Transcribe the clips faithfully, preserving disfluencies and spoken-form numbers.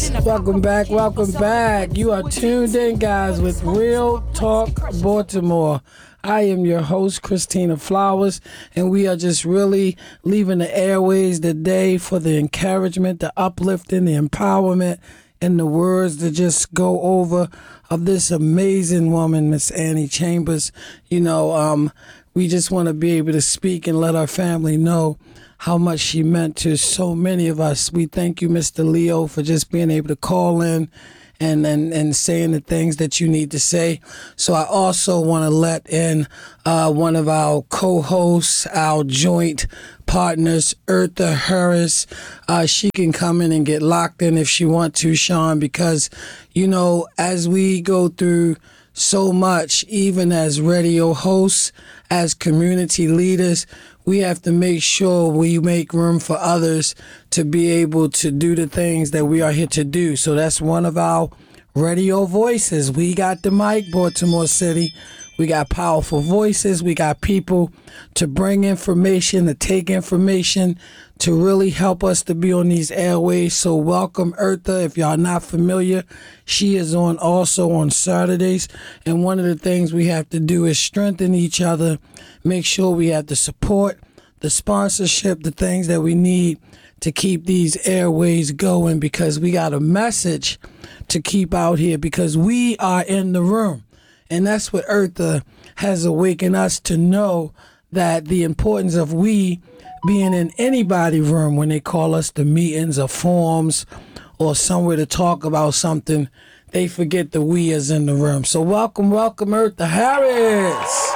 Welcome back, welcome back. You are tuned in, guys, with Real Talk Baltimore. I am your host, Christina Flowers, and we are just really leaving the airways today for the encouragement, the uplifting, the empowerment, and the words to just go over of this amazing woman, Miss Annie Chambers. You know, um, we just want to be able to speak and let our family know how much she meant to so many of us. We thank you, Mister Leo, for just being able to call in and, and, and saying the things that you need to say. So I also want to let in uh, one of our co-hosts, our joint partners, Eartha Harris. Uh, she can come in and get locked in if she want to, Sean, because, you know, as we go through so much, even as radio hosts, as community leaders, we have to make sure we make room for others to be able to do the things that we are here to do. So that's one of our radio voices. We got the mic, Baltimore City. We got powerful voices. We got people to bring information, to take information, to really help us to be on these airways. So welcome, Eartha. If y'all not familiar, she is on also on Saturdays. And one of the things we have to do is strengthen each other, make sure we have the support, the sponsorship, the things that we need to keep these airways going, because we got a message to keep out here, because we are in the room. And that's what Eartha has awakened us to know, that the importance of we being in anybody's room when they call us to meetings or forums or somewhere to talk about something, they forget the we is in the room. So welcome, welcome, Eartha Harris.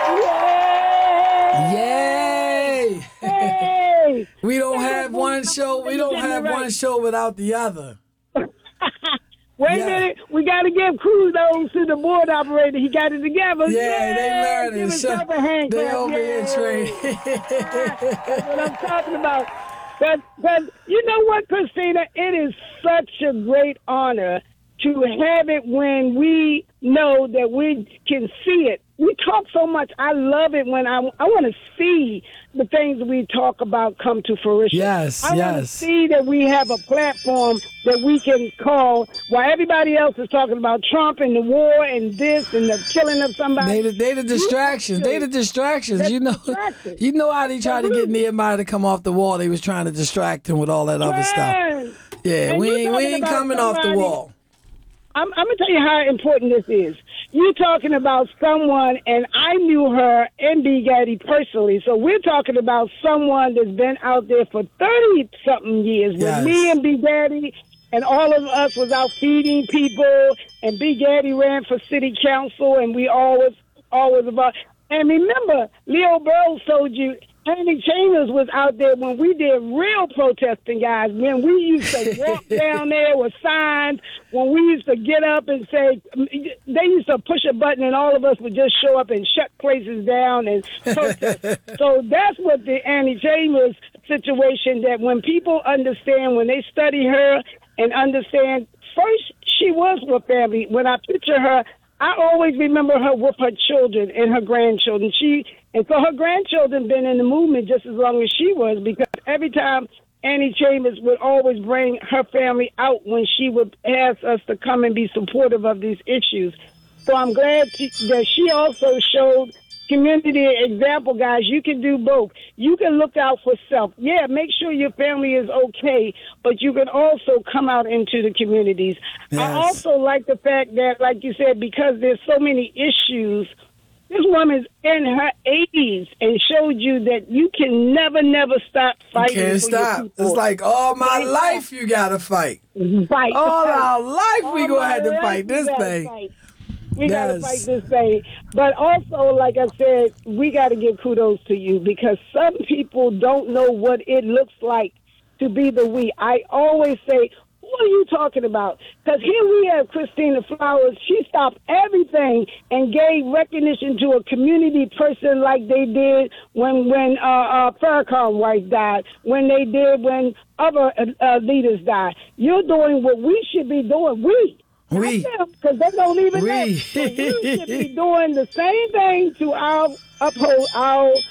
Yay! Yay! Hey! We don't have one show. We don't have one show without the other. Wait yeah. a minute, we got to give kudos to the board operator. He got it together. Yeah, Yay! they learned Give it. himself a hand They clap. over here training. That's what I'm talking about. But, but you know what, Christina? It is such a great honor to have it when we know that we can see it. We talk so much. I love it when I, I want to see the things we talk about come to fruition. Yes, I yes. want to see that we have a platform that we can call while everybody else is talking about Trump and the war and this and the killing of somebody. They the, they the distractions. They the distractions. They're You know, distractions. you know how they tried to get Nehemiah to come off the wall. They was trying to distract him with all that other stuff. Yeah, And we you're ain't we talking ain't about coming off the somebody- wall. I'm, I'm going to tell you how important this is. You're talking about someone, and I knew her and B. Gaddy personally, so we're talking about someone that's been out there for thirty-something years Yes. with me and B. Gaddy, and all of us was out feeding people, and B. Gaddy ran for city council, and we always, always about... And remember, Leo Burrows told you, Annie Chambers was out there when we did real protesting, guys, when we used to walk down there with signs, when we used to get up and say, they used to push a button and all of us would just show up and shut places down and protest. So that's what the Annie Chambers situation, that when people understand, when they study her and understand, first she was with family. When I picture her, I always remember her with her children and her grandchildren. She and so her grandchildren been in the movement just as long as she was, because every time Annie Chambers would always bring her family out when she would ask us to come and be supportive of these issues. So I'm glad to, that she also showed community example, guys. You can do both. You can look out for self. Yeah, make sure your family is okay, but you can also come out into the communities. Yes. I also like the fact that, like you said, because there's so many issues, this woman's in her eighties and showed you that you can never, never stop fighting. You can't for your stop. people. It's like all my Right. life you gotta fight. Fight. All our life we All gonna my have to life fight we this gotta thing. fight. We got to Yes. fight this thing. But also, like I said, we got to give kudos to you, because some people don't know what it looks like to be the we. I always say, who are you talking about? Because here we have Christina Flowers. She stopped everything and gave recognition to a community person like they did when, when uh, uh, Farrakhan's wife died, when they did when other uh, leaders died. You're doing what we should be doing. We. We. Because they don't even We. know. So you should be doing the same thing to our uphold our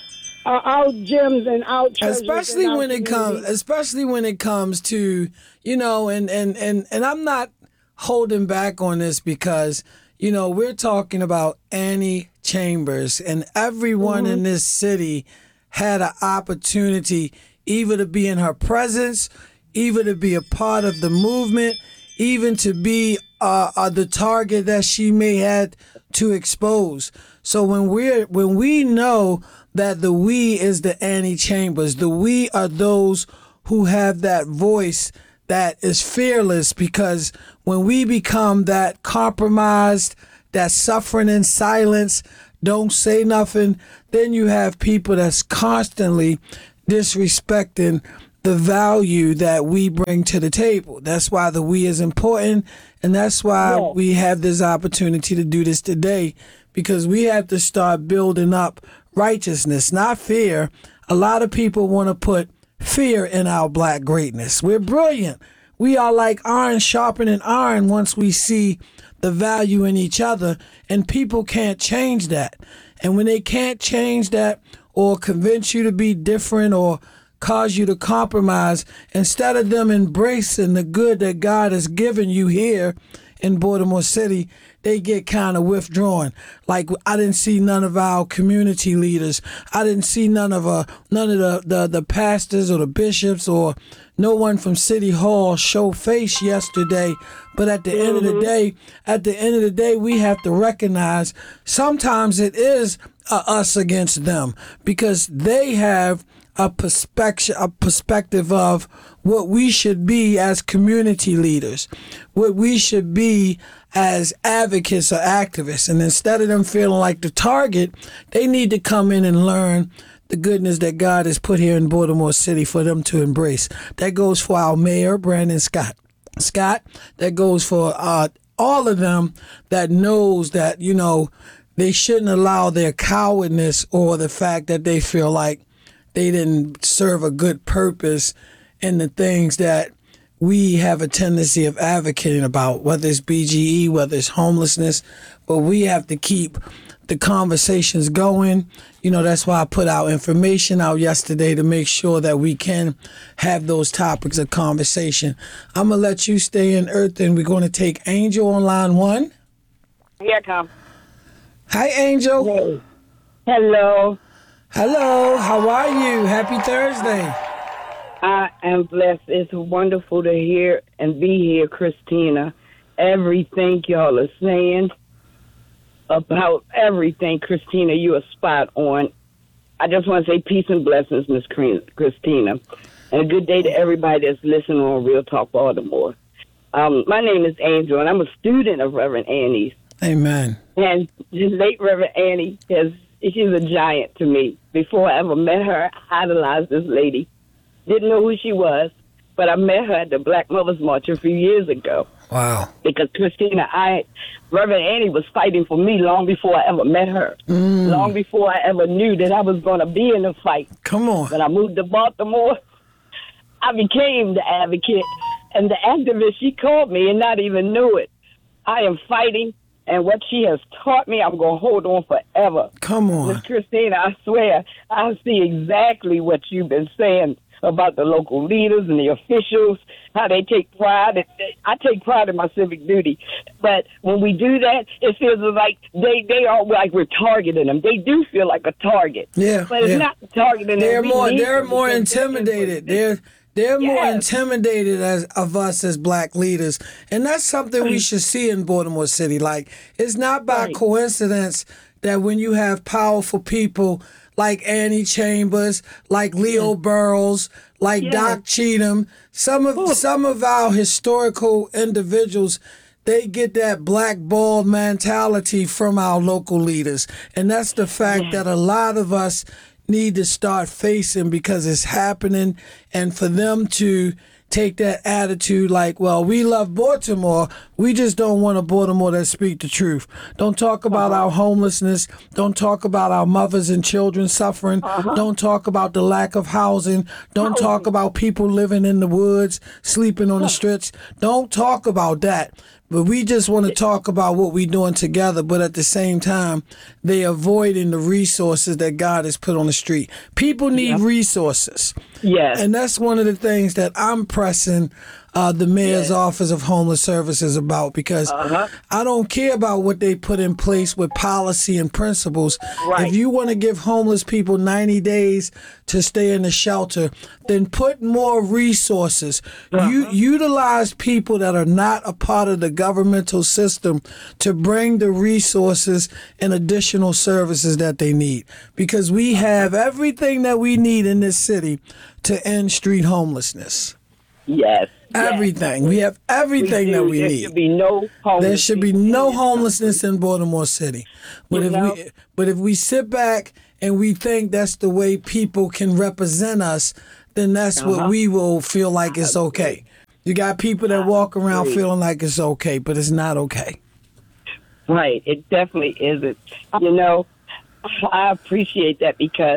are our gems and our treasures. Especially in our when it community. comes, especially when it comes to, you know, and and and and I'm not holding back on this because, you know, we're talking about Annie Chambers, and everyone Mm-hmm. in this city had an opportunity either to be in her presence, either to be a part of the movement, even to be uh, uh, the target that she may had to expose. So when we're when we know that the we is the Annie Chambers, the we are those who have that voice that is fearless, because when we become that compromised, that suffering in silence, don't say nothing, then you have people that's constantly disrespecting the value that we bring to the table. That's why the we is important, and that's why Yeah. we have this opportunity to do this today, because we have to start building up righteousness, not fear. A lot of people want to put fear in our black greatness. We're brilliant. We are like iron sharpening iron once we see the value in each other, and people can't change that. And when they can't change that or convince you to be different or cause you to compromise, instead of them embracing the good that God has given you here in Baltimore City, they get kind of withdrawn. Like, I didn't see none of our community leaders. I didn't see none of uh, none of the, the, the pastors or the bishops or no one from City Hall show face yesterday. But at the end of the day, at the end of the day, we have to recognize sometimes it is uh, us against them, because they have a perspective, a perspective of what we should be as community leaders, what we should be as advocates or activists. And instead of them feeling like the target, they need to come in and learn the goodness that God has put here in Baltimore City for them to embrace. That goes for our mayor, Brandon Scott. Scott, that goes for uh, all of them that knows that, you know, they shouldn't allow their cowardness or the fact that they feel like they didn't serve a good purpose in the things that we have a tendency of advocating about, whether it's B G E, whether it's homelessness. But we have to keep the conversations going. You know, that's why I put our information out yesterday, to make sure that we can have those topics of conversation. I'm going to let you stay in Earth, and we're going to take Angel on line one. Here I come. Hi, Angel. Hey. Hello. Hello. How are you? Happy Thursday. I am blessed. It's wonderful to hear and be here, Christina. Everything y'all are saying about everything, Christina, you are spot on. I just want to say peace and blessings, Miss Christina, and a good day to everybody that's listening on Real Talk Baltimore. Um, my name is Angel, and I'm a student of Reverend Annie's. Amen. And the late Reverend Annie, has, she's a giant to me. Before I ever met her, I idolized this lady. Didn't know who she was, but I met her at the Black Mothers March a few years ago. Wow. Because Christina, I, Reverend Annie was fighting for me long before I ever met her. Mm. Long before I ever knew that I was going to be in the fight. Come on. When I moved to Baltimore, I became the advocate and the activist. She called me and not even knew it. I am fighting, and what she has taught me, I'm going to hold on forever. Come on. Miss Christina, I swear, I see exactly what you've been saying about the local leaders and the officials, how they take pride. I take pride in my civic duty. But when we do that, it feels like they, they are like we're targeting them. They do feel like a target. Yeah. But it's yeah. not targeting They're them. more they're more intimidated. They're they're more Yes. intimidated as of us as black leaders. And that's something we should see in Baltimore City. Like, it's not by Right. coincidence that when you have powerful people like Annie Chambers, like Leo Burrows, like Yeah. Doc Cheatham, some of some of our historical individuals, they get that blackballed mentality from our local leaders. And that's the fact that a lot of us need to start facing, because it's happening. And for them to take that attitude like, well, we love Baltimore, we just don't want a Baltimore that speak the truth. Don't talk about Uh-huh. our homelessness. Don't talk about our mothers and children suffering. Uh-huh. Don't talk about the lack of housing. Don't talk about people living in the woods, sleeping on the streets. Don't talk about that. but we just want to talk about what we're doing together. But at the same time, they avoiding the resources that God has put on the street. People need yep. resources. Yes. And that's one of the things that I'm pressing uh, the mayor's yes. office of homeless services about, because uh-huh. I don't care about what they put in place with policy and principles. Right. If you want to give homeless people ninety days to stay in the shelter, then put more resources. Uh-huh. You utilize people that are not a part of the governmental system to bring the resources and additional services that they need, because we have everything that we need in this city to end street homelessness. Yes. Everything. Yes. We have everything we that we there need. There should be no homeless. There should be no homelessness in Baltimore City. But you if know? we but if we sit back and we think that's the way people can represent us, then that's uh-huh. what we will feel like it's okay. You got people that walk around feeling like it's okay, but it's not okay. Right. It definitely isn't. You know, I appreciate that, because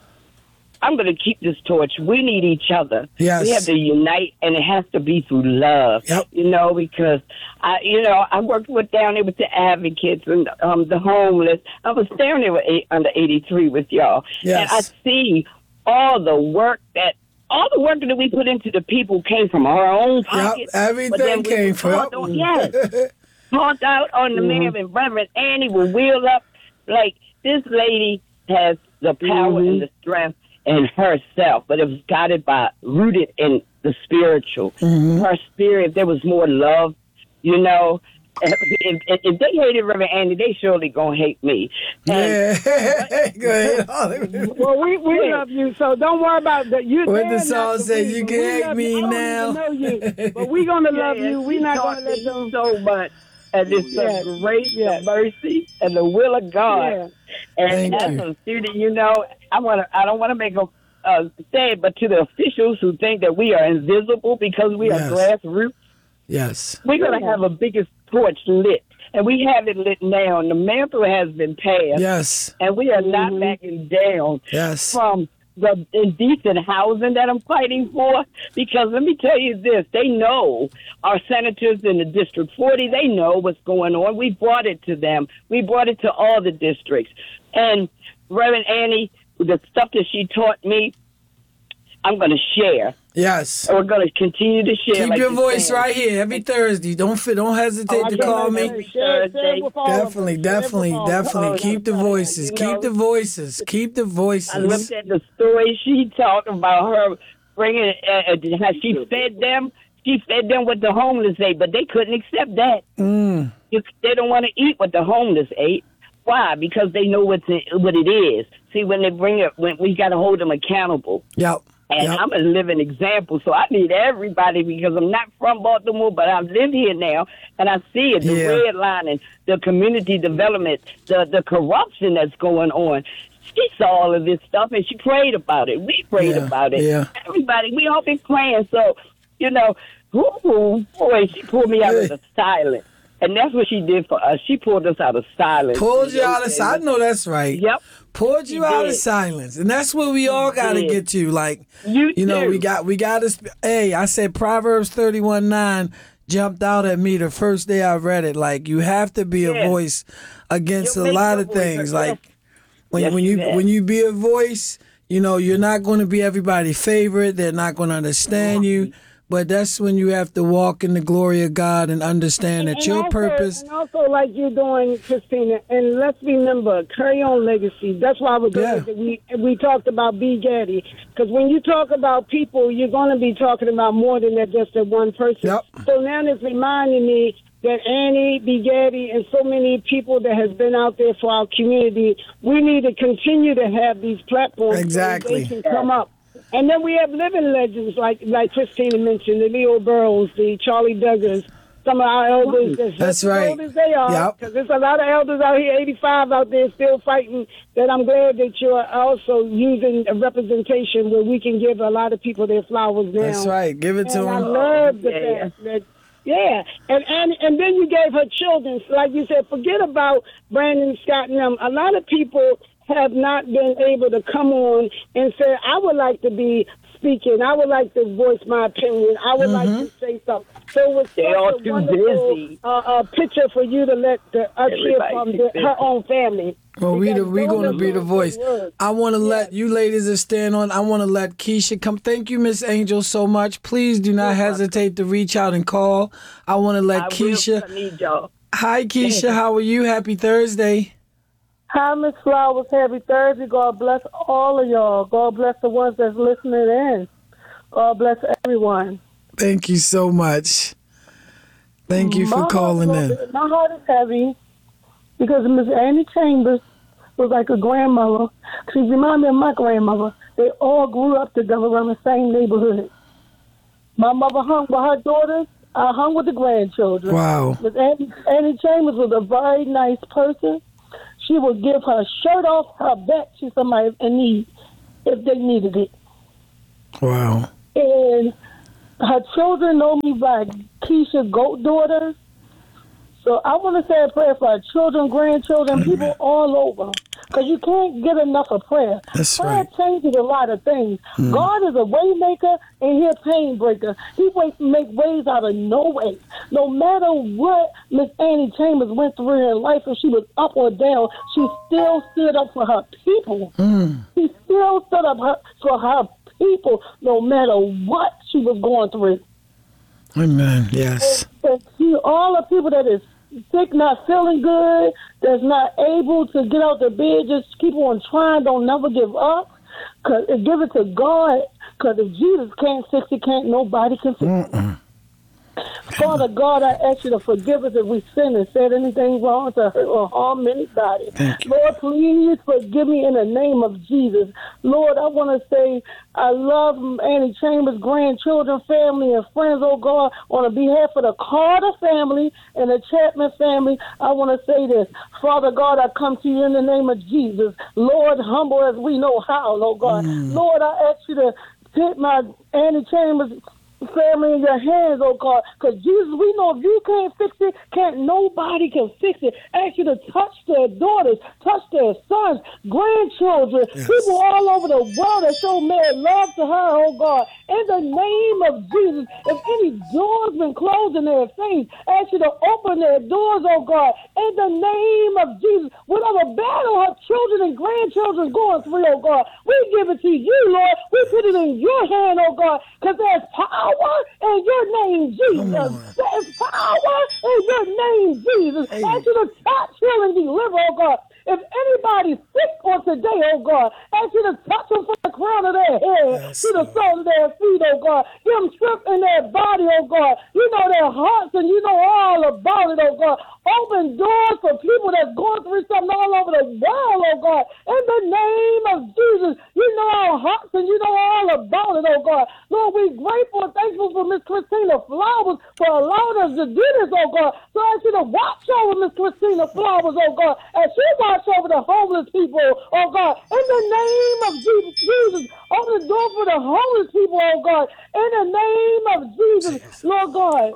I'm going to keep this torch. We need each other. Yes. We have to unite, and it has to be through love. Yep. You know, because I, you know, I worked with down there with the advocates and um, the homeless. I was down there with eight, under eighty-three with y'all, yes. and I see all the work that all the work that we put into the people came from our own pockets. Yep. Everything came from. On, yes. Talked out on the mm-hmm. mayor and Reverend Annie will wheel up like this lady has the power mm-hmm. and the strength in herself, but it was guided by, rooted in the spiritual. Mm-hmm. Her spirit, if there was more love, you know. If, if, if they hated Reverend Andy, they surely gonna hate me. And, yeah, go ahead. Well, we, we yeah. love you, so don't worry about that. You what the song say? You can hate me now. Know you, but we gonna love yeah, you. We're not gonna let them so much. And it's yes. the grace, yes. the mercy, and the will of God. Yeah. And Thank as you. a student, you know, I want to. I don't want to make a uh, say it, but to the officials who think that we are invisible because we yes. are grassroots, yes, we're going to have a biggest torch lit, and we have it lit now. And the mantle has been passed. Yes, and we are not mm-hmm. backing down. Yes, from the indecent housing that I'm fighting for, because let me tell you this, they know, our senators in the District forty, they know what's going on. We brought it to them. We brought it to all the districts. And Reverend Annie, the stuff that she taught me, I'm going to share. Yes. And we're going to continue to share. Keep like your voice saying. right here every Thursday. Don't fit, don't hesitate oh, to call me. Thursday. Definitely, definitely, definitely. Keep the voices. Keep the voices. Keep the voices. I looked at the story she talked about her bringing, uh, how she fed them. She fed them what the homeless ate, but they couldn't accept that. Mm. They don't want to eat what the homeless ate. Why? Because they know what's in, what it is. See, when they bring it, when we got to hold them accountable. Yep. And yep. I'm a living example, so I need everybody, because I'm not from Baltimore, but I live here now, and I see it, the yeah. redlining, the community development, the, the corruption that's going on. She saw all of this stuff, and she prayed about it. We prayed yeah. about it. Yeah. Everybody, we all been praying. So, you know, whoo, boy, she pulled me out of the silence. And that's what she did for us. She pulled us out of silence. Pulled you out of silence. I know that's right. Yep. Pulled you she out did. of silence. And that's what we all got to get to. Like, you, you know, too. we got, we got to, hey, I said Proverbs thirty-one nine jumped out at me the first day I read it. Like, you have to be yeah. a voice against you a lot of things. Like, when, yes, when you, you when you be a voice, you know, you're not going to be everybody's favorite. They're not going to understand you. But that's when you have to walk in the glory of God and understand that and your also, purpose. And also, like you're doing, Christina, and let's remember, carry on legacy. That's why we're doing Yeah. it. We, we talked about B. Gaddy. Because when you talk about people, you're going to be talking about more than that, just that one person. Yep. So now it's reminding me that Annie, B. Gaddy, and so many people that has been out there for our community, we need to continue to have these platforms Exactly. so they can come up. And then we have living legends like like Christina mentioned, the Leo Burrows, the Charlie Duggars, some of our elders. That's, That's as right. old as they are. Yep. Because there's a lot of elders out here, eighty-five out there, still fighting. That I'm glad that you're also using a representation where we can give a lot of people their flowers now. That's right. Give it to and them. I love the Yeah. fact that. Yeah, and, and and then you gave her children. So like you said, forget about Brandon Scott and them. A lot of people have not been able to come on and say, I would like to be speaking. I would like to voice my opinion. I would Mm-hmm. like to say something. So it was They such all a too wonderful busy. uh, uh, picture for you to let the, us hear Everybody from too the, busy. her own family. Well, we the, Because we those gonna are be the those voice. words. I want to let you ladies that stand on. I want to let Keisha come. Thank you, Miss Angel, so much. Please do not hesitate to reach out and call. I want to let I Keisha. will. I need y'all. Hi, Keisha. How are you? Happy Thursday. Hi, Miss Flowers. Happy Thursday. God bless all of y'all. God bless the ones that's listening in. God bless everyone. Thank you so much. Thank you for My calling heart, in. My heart is heavy because Miss Annie Chambers was like a grandmother. She reminded me of my grandmother. They all grew up together around the same neighborhood. My mother hung with her daughters. I hung with the grandchildren. Wow. Miss Annie, Annie Chambers was a very nice person. She would give her shirt off her back to somebody in need if they needed it. Wow. And her children know me by Keisha Goat Daughter. So I want to say a prayer for her children, grandchildren, people all over. Because you can't get enough of prayer. That's prayer right. changes a lot of things. Mm. God is a way maker and He's a pain breaker. He makes make ways out of no way. No matter what Miss Annie Chambers went through in life, if she was up or down, she still stood up for her people. Mm. She still stood up her, for her people, no matter what she was going through. Amen. Yes. And see all the people that is sick, not feeling good, that's not able to get out the bed, just keep on trying, don't never give up. Cause give it to God. Because if Jesus can't fix it, can't nobody can fix it. Mm-mm. Father God, I ask you to forgive us if we sin and said anything wrong to hurt or harm anybody. Thank you. Lord, please forgive me in the name of Jesus. Lord, I want to say I love Annie Chambers' grandchildren, family, and friends, oh God. On behalf of the Carter family and the Chapman family, I want to say this. Father God, I come to you in the name of Jesus. Lord, humble as we know how, oh God. Mm. Lord, I ask you to take my Annie Chambers family in your hands, oh God. Because Jesus, we know if you can't fix it, can't nobody can fix it. Ask you to touch their daughters, touch their sons, grandchildren, Yes. people all over the world that show mad love to her, oh God. In the name of Jesus, if any doors been closed in their face, ask you to open their doors, oh God. In the name of Jesus, whatever battle her children and grandchildren going through, oh God, we give it to you, Lord. We put it in your hand, oh God, because there's power in your name, Jesus. There's power in your name, Jesus. Hey. Ask you to touch, heal, and deliver, oh God. If anybody's sick on today, oh God, ask you to touch them from the crown of their head Yes, to the sole of their feet, oh God. Give them strength in their body, oh God. You know their hearts and you know all about it, oh God. Open doors for people that's going through something all over the world, oh God. In the name of Jesus, you know our hearts and you know all about it, oh God. Lord, we're grateful and thankful for Miss Christina Flowers for allowing us to do this, oh God. So I ask you to watch over Miss Christina Flowers, oh God, as she watch over the homeless people, oh God. In the name of Jesus, Jesus, open the door for the homeless people, oh God. In the name of Jesus, Lord God.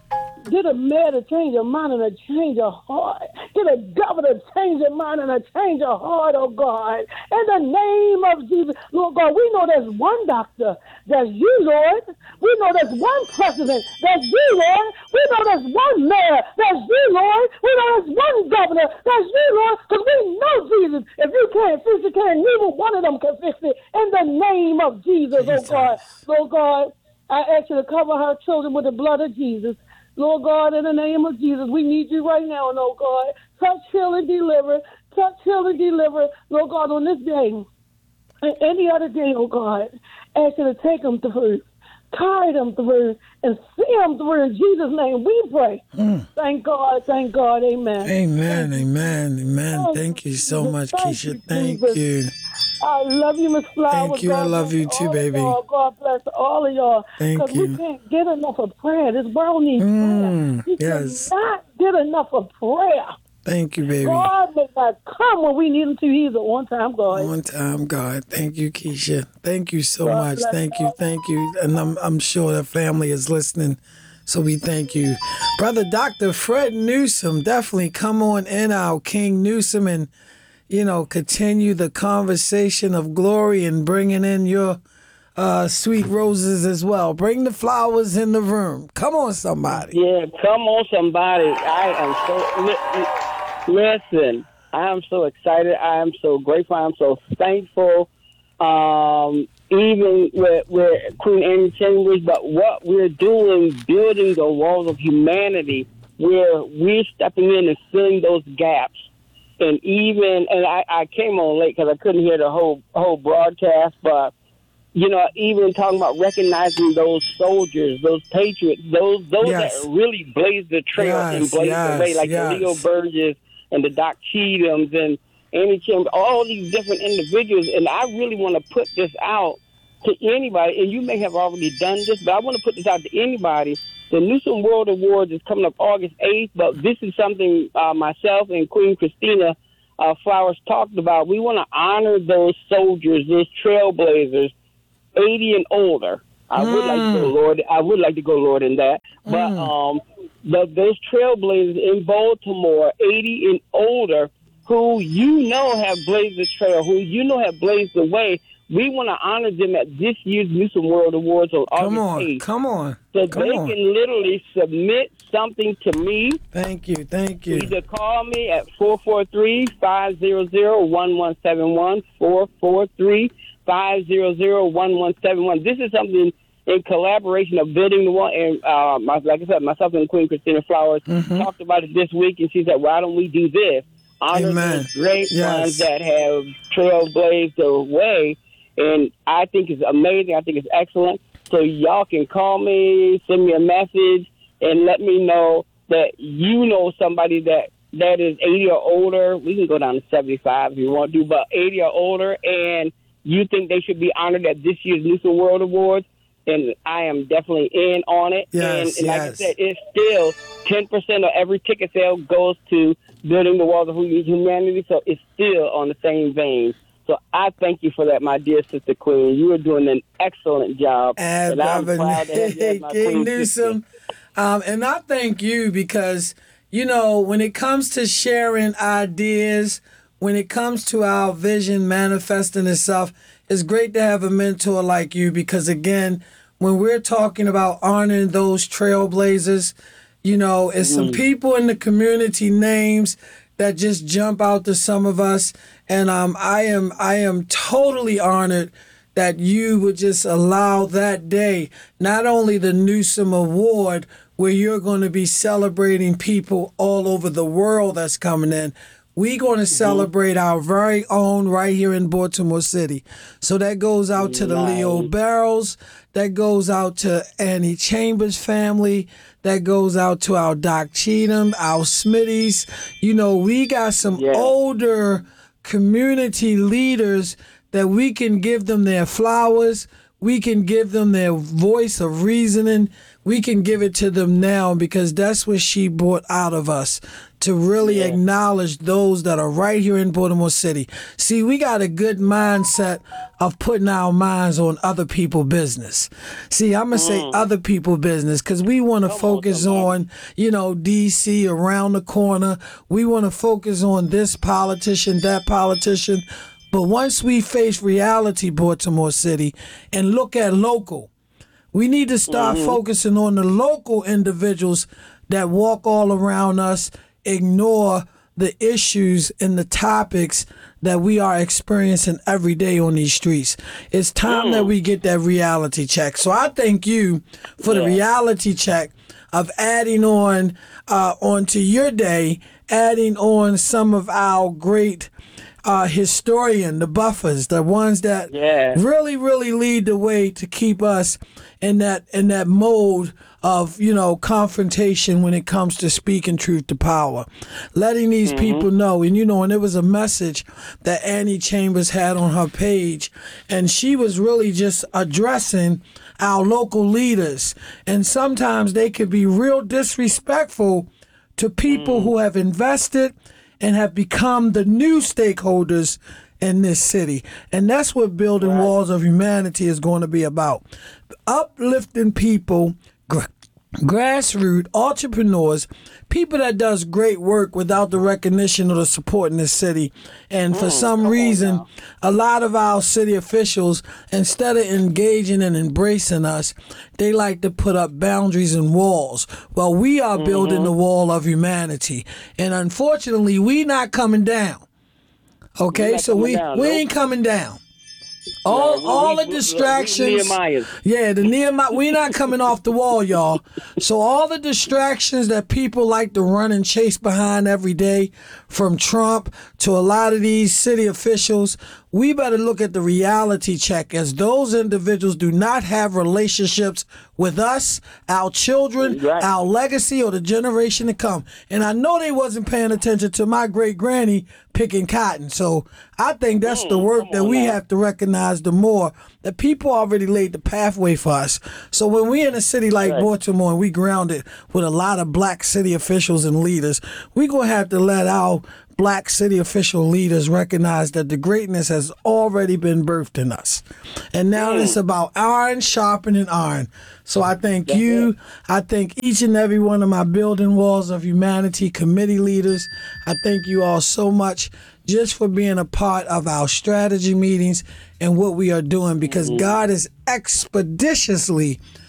Get a mayor to change your mind and a change your heart. Get a governor to change your mind and a change your heart, oh God. In the name of Jesus, Lord God, we know there's one doctor, that's you, Lord. We know there's one president, that's you, Lord. We know there's one mayor, that's you, Lord. We know there's one governor, that's you, Lord. Because we know, Jesus, if you can't fix it, can't neither one of them can fix it. In the name of Jesus, Jesus. oh God. Lord God, I ask you to cover her children with the blood of Jesus. Lord God, in the name of Jesus, we need you right now, oh God. Touch, heal, and deliver. Touch, heal, and deliver, Lord God, on this day and any other day, oh God. Ask you to take them through, carry them through, and see them through. In Jesus' name, we pray. Mm. Thank God, thank God, amen. Amen. Amen. Amen. Thank Thank you so you, much, thank Keisha. you, Thank Jesus. you. I love you, Miss Flowers. Thank you. I God love bless you too, all of baby. y'all. God bless all of y'all. Thank Because you. we can't get enough of prayer. This world needs Mm, prayer. We yes. cannot get enough of prayer. Thank you, baby. God may not come when we need him to. He's an on-time God. On time, God. Thank you, Keisha. Thank you so God much. bless Thank you. all. Thank you. And I'm, I'm sure the family is listening. So we thank you. Brother Doctor Fred Newsom, definitely come on in, our King Newsom, and, you know, continue the conversation of glory and bringing in your uh, sweet roses as well. Bring the flowers in the room. Come on, somebody. Yeah, come on, somebody. I am so, li- listen, I am so excited. I am so grateful. I am so thankful. Um, even with, with Queen Annie Chambers, but what we're doing, building the walls of humanity, where we're stepping in and filling those gaps. And even, and I, I came on late because I couldn't hear the whole whole broadcast, but, you know, even talking about recognizing those soldiers, those patriots, those those Yes. that really blazed the trail Yes, and blazed yes, the way, like yes. the Leo Burgess and the Doc Cheatham's and Annie Chambers, all these different individuals. And I really want to put this out to anybody, and you may have already done this, but I want to put this out to anybody. The Newsom World Awards is coming up August eighth, but this is something uh, myself and Queen Christina uh, Flowers talked about. We want to honor those soldiers, those trailblazers, eighty and older. I mm. would like to go, Lord. I would like to go, Lord, in that. Mm. But um, the, those trailblazers in Baltimore, eighty and older, who you know have blazed the trail, who you know have blazed the way. We want to honor them at this year's Newsom World Awards on Come August on, eighth. come on. So come they on. can literally submit something to me. Thank you, thank you. Either call me at four four three, five zero zero, one one seven one, four four three, five zero zero, one one seven one. This is something in collaboration of building the wall. And uh, my, like I said, myself and Queen Christina Flowers mm-hmm. talked about it this week, and she said, why don't we do this? Honor Amen. those great Yes. ones that have trailblazed the way. And I think it's amazing. I think it's excellent. So y'all can call me, send me a message, and let me know that you know somebody that, that is eighty or older. We can go down to seventy-five if you want to, but eighty or older, and you think they should be honored at this year's Newsom World Awards. And I am definitely in on it. Yes, and, and like yes. I said, it's still ten percent of every ticket sale goes to building the walls of humanity. So it's still on the same vein. So I thank you for that, my dear sister Queen. You are doing an excellent job. And, and I'm Brother proud to have you as my King Queen Newsom. Um, and I thank you because, you know, when it comes to sharing ideas, when it comes to our vision manifesting itself, it's great to have a mentor like you because, again, when we're talking about honoring those trailblazers, you know, it's some people in the community names that just jump out to some of us. And um, I am I am totally honored that you would just allow that day, not only the Newsom Award, where you're going to be celebrating people all over the world that's coming in. We're going to celebrate our very own right here in Baltimore City. So that goes out to the Nice. Leo Barrels. That goes out to Annie Chambers family. That goes out to our Doc Cheatham, our Smitties. You know, we got some Yeah. older community leaders that we can give them their flowers. We can give them their voice of reasoning. We can give it to them now because that's what she brought out of us, to really Yeah. acknowledge those that are right here in Baltimore City. See, we got a good mindset of putting our minds on other people's business. See, I'm going to say other people's business because we want to focus on, you know, D C around the corner. We want to focus on this politician, that politician. But once we face reality, Baltimore City, and look at local, we need to start mm-hmm. focusing on the local individuals that walk all around us, ignore the issues and the topics that we are experiencing every day on these streets. It's time mm. that we get that reality check. So I thank you for yeah. the reality check of adding on uh, onto your day, adding on some of our great Uh, historian, the buffers, the ones that yeah. really, really lead the way to keep us in that in that mode of, you know, confrontation when it comes to speaking truth to power. Letting these mm-hmm. people know, and you know, and it was a message that Annie Chambers had on her page, and she was really just addressing our local leaders. And sometimes they could be real disrespectful to people mm. who have invested and have become the new stakeholders in this city. And that's what building right. walls of humanity is going to be about. Uplifting people, gr- grassroots entrepreneurs, people that does great work without the recognition or the support in the city. And for Mm, some come on reason, now. a lot of our city officials, instead of engaging and embracing us, they like to put up boundaries and walls. Well, we are building Mm-hmm. the wall of humanity. And unfortunately, we not coming down. Okay, not so coming we, down, we nope. ain't coming down. All, No, we- all we- the we- we distractions. Nehemiahs. Yeah, the Nehemiah. We not coming off the wall, y'all. So all the distractions that people like to run and chase behind every day, from Trump to a lot of these city officials, we better look at the reality check, as those individuals do not have relationships with us, our children, Right. our legacy, or the generation to come. And I know they wasn't paying attention to my great granny picking cotton. So I think that's the work come that on we now. have to recognize the more that people already laid the pathway for us. So when we in a city like Right. Baltimore and we grounded with a lot of black city officials and leaders, we gonna have to let our black city official leaders recognize that the greatness has already been birthed in us. And now Mm. it's about iron sharpening iron. So I thank you. I thank each and every one of my Building Walls of Humanity committee leaders. I thank you all so much just for being a part of our strategy meetings and what we are doing, because God is expeditiously